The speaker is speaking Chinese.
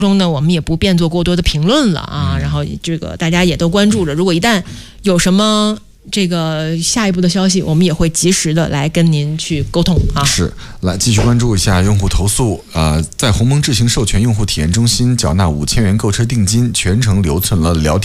中呢，我们也不便做过多的评论了啊。然后这个大家也都关注着，如果一旦有什么这个下一步的消息，我们也会及时的来跟您去沟通啊。 是，来继续关注一下用户投诉。在鸿蒙智行授权用户体验中心缴纳5000元购车定金，全程留存了聊天